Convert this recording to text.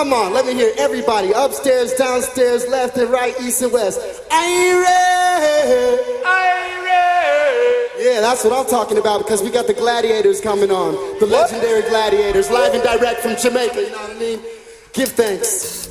Come on, let me hear everybody. Upstairs, downstairs, left and right, east and west. I ain't ready. Yeah, that's what I'm talking about, because we got the Gladiators coming on. The legendary Gladiators, live and direct from Jamaica, you know what I mean? Give thanks.